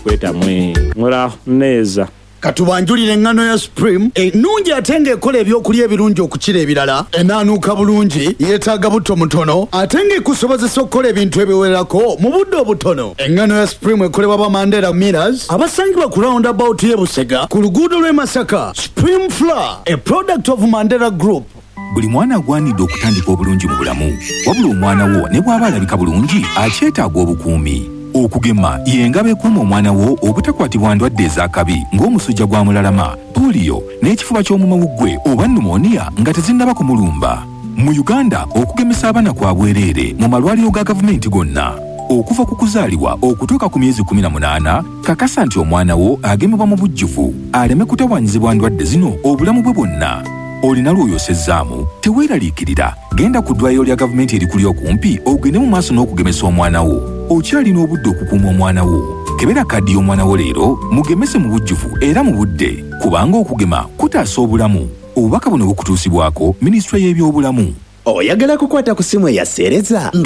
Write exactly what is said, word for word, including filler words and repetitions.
kweta mwe mura neza katubanjulire engano ya Supreme ennungi ate ng'ekola ebyokulya ebirungi okukira ebirala enaanuuka bulungi yeetaaga butto mutono ate ng'ekusobozesa okukola ebintu ebiwererako mu budde obutono. Engano ya Supreme ekolebwa ba Mandela Millers abasangibwa ku roundabout y'e Busega ku luguudo lw'e Masaka. Supreme Flour, a product of Mandela Group. Buli mwana agwanidde okutandika obulungi mu bulamu, wabula omwana wo ne bw'aba alabika bulungi akyetaaga obukuumi. Okugema y'engabo ekuuma omwana wo obutakwatibwa ndwadde ez'akabi ng'omusujja gwa mulalama, poliyo n'ekifuba ky'omumawuggwe oba pneumonia nga tezinnaba kumulumba. Mu Uganda okugemesa abaana kwa bwereere mu malwaliro ga gavumenti gonna. Okuva ku kuzaalibwa okutuuka ku myezi kumi na munaana, kakasa nti omwana wo agemebwa mu bujjuvu aleme kutawaanyizibwa ndwadde zino obulamu bwe bwonna. Olina lw'oyosezzaamu teweeraliikirira, genda ku ddwaliro lya gavumenti erikuli okumpi ogende mu maaso n'okugemesa omwana wo. Okyalina obudde okukuuma omwana wo. Kebera kaddi y'omwana wo leero mugemese mu bujjuvu era mu budde, kubanga okugema kutaasa obulamu. Obubaka buno bukutuusibwako Minisitule y'ebyobulamu. Oyagala kukwata ku simu eyaseereza